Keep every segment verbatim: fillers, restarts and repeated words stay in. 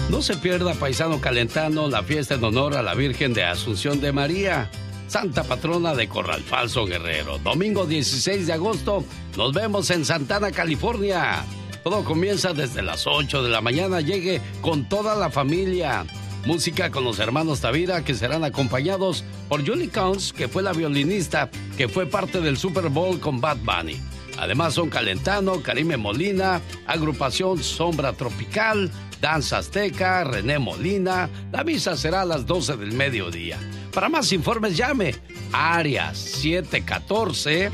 No se pierda, paisano calentano, la fiesta en honor a la Virgen de Asunción de María, santa patrona de Corral Falso, Guerrero. Domingo dieciséis de agosto, nos vemos en Santana, California. Todo comienza desde las ocho de la mañana. Llegue con toda la familia. Música con los hermanos Tavira, que serán acompañados por Julie Counts, que fue la violinista que fue parte del Super Bowl con Bad Bunny. Además son Calentano, Karime Molina, Agrupación Sombra Tropical, Danza Azteca, René Molina. La misa será a las doce del mediodía. Para más informes llame área siete uno cuatro,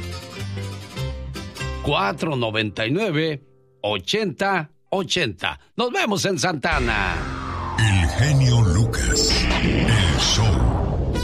cuatro nueve nueve, ocho cero ocho cero. Nos vemos en Santana. El genio Lucas, el show.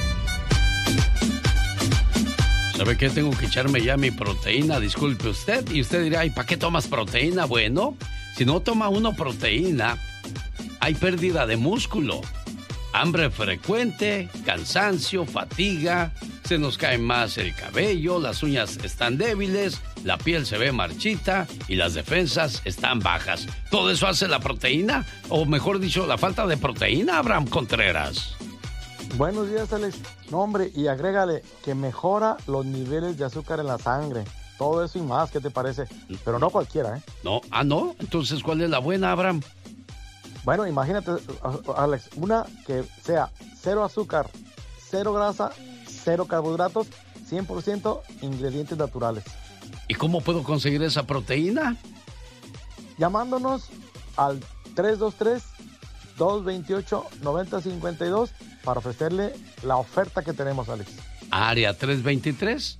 ¿Sabe qué? Tengo que echarme ya mi proteína, disculpe usted. Y usted dirá, ¿y para qué tomas proteína? Bueno, si no toma uno proteína, hay pérdida de músculo, hambre frecuente, cansancio, fatiga, se nos cae más el cabello, las uñas están débiles, la piel se ve marchita y las defensas están bajas. ¿Todo eso hace la proteína? O mejor dicho, la falta de proteína, Abraham Contreras. Buenos días, Alex. No, hombre, y agrégale que mejora los niveles de azúcar en la sangre. Todo eso y más, ¿qué te parece? Pero no cualquiera, ¿eh? No, ah, ¿no? Entonces, ¿cuál es la buena, Abraham? Bueno, imagínate, Alex, una que sea cero azúcar, cero grasa, cero carbohidratos, cien por ciento ingredientes naturales. ¿Y cómo puedo conseguir esa proteína? Llamándonos al tres dos tres, dos dos ocho, nueve cero cinco dos para ofrecerle la oferta que tenemos, Alex. Área tres dos tres.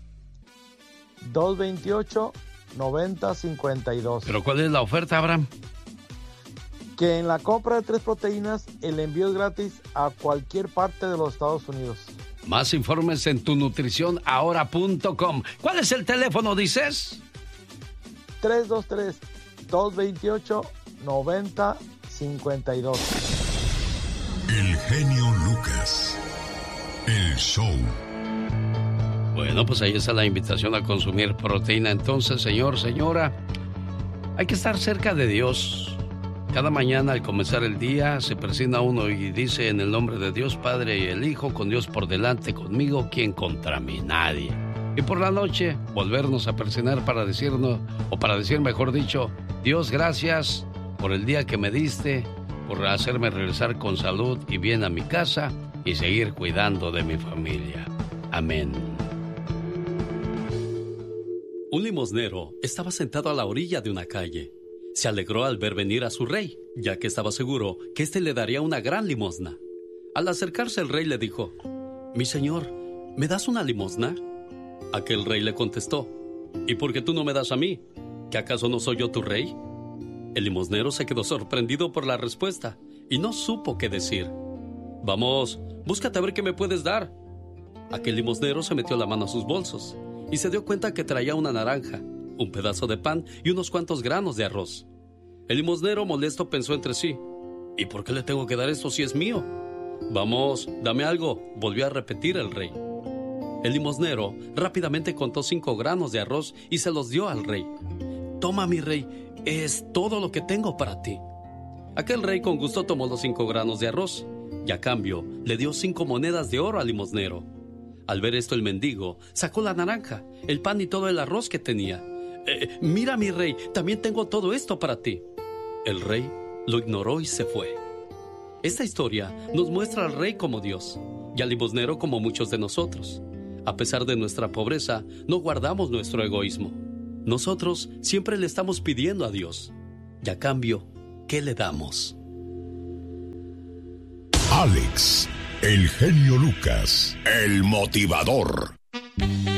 dos dos ocho, nueve cero cinco dos. ¿Pero cuál es la oferta, Abraham? Que en la compra de tres proteínas, el envío es gratis a cualquier parte de los Estados Unidos. Más informes en tu nutrición ahora punto com. ¿Cuál es el teléfono, dices? tres dos tres, dos dos ocho, nueve cero cinco dos. El genio Lucas, el show. Bueno, pues ahí está la invitación a consumir proteína. Entonces, señor, señora, hay que estar cerca de Dios. Cada mañana al comenzar el día se persigna uno y dice: en el nombre de Dios Padre y el Hijo, con Dios por delante, conmigo, ¿quién contra mí? Nadie. Y por la noche volvernos a persignar para decirnos, o para decir mejor dicho, Dios, gracias por el día que me diste, por hacerme regresar con salud y bien a mi casa y seguir cuidando de mi familia. Amén. Un limosnero estaba sentado a la orilla de una calle. Se alegró al ver venir a su rey, ya que estaba seguro que éste le daría una gran limosna. Al acercarse el rey le dijo: «Mi señor, ¿me das una limosna?». Aquel rey le contestó: «¿Y por qué tú no me das a mí? ¿Que acaso no soy yo tu rey?». El limosnero se quedó sorprendido por la respuesta y no supo qué decir. «Vamos, búscate a ver qué me puedes dar». Aquel limosnero se metió la mano a sus bolsos y se dio cuenta que traía una naranja, un pedazo de pan y unos cuantos granos de arroz. El limosnero, molesto, pensó entre sí: ¿y por qué le tengo que dar esto si es mío? «Vamos, dame algo», volvió a repetir el rey. El limosnero rápidamente contó cinco granos de arroz y se los dio al rey. «Toma, mi rey, es todo lo que tengo para ti». Aquel rey con gusto tomó los cinco granos de arroz y a cambio le dio cinco monedas de oro al limosnero. Al ver esto, el mendigo sacó la naranja, el pan y todo el arroz que tenía. Eh, «Mira, mi rey, también tengo todo esto para ti». El rey lo ignoró y se fue. Esta historia nos muestra al rey como Dios y al limosnero como muchos de nosotros. A pesar de nuestra pobreza, no guardamos nuestro egoísmo. Nosotros siempre le estamos pidiendo a Dios. Y a cambio, ¿qué le damos? Alex, el genio Lucas, el motivador.